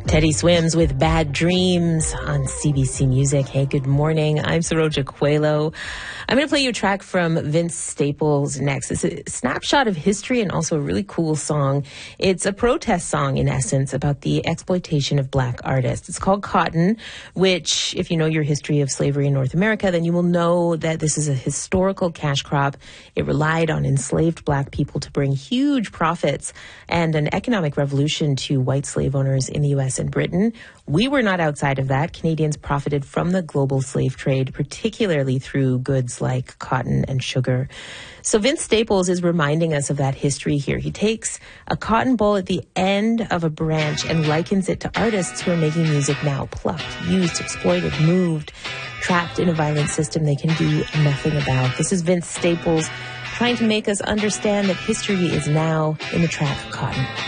Teddy Swims with Bad Dreams on CBC Music. Hey, good morning. I'm Saroja Coelho. I'm going to play you a track from Vince Staples next. It's a snapshot of history and also a really cool song. It's a protest song, in essence, about the exploitation of black artists. It's called Cotton, which, if you know your history of slavery in North America, then you will know that this is a historical cash crop. It relied on enslaved black people to bring huge profits and an economic revolution to white slave owners in the U.S. and Britain. We were not outside of that. Canadians profited from the global slave trade, particularly through goods like cotton and sugar. So Vince Staples is reminding us of that history here. He takes a cotton ball at the end of a branch and likens it to artists who are making music now, plucked, used, exploited, moved, trapped in a violent system they can do nothing about. This is Vince Staples trying to make us understand that history is now in the track Cotton.